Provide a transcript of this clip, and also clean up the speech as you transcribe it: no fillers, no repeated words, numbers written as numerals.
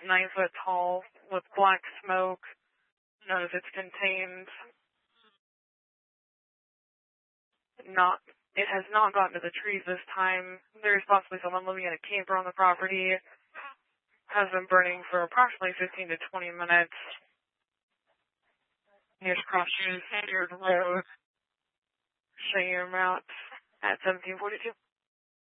9 foot tall with black smoke. None of it's contained. It has not gotten to the trees this time. There is possibly someone living in a camper on the property. Has been burning for approximately 15 to 20 minutes. Here's Crossview Standard Road. Showing you route at 1742.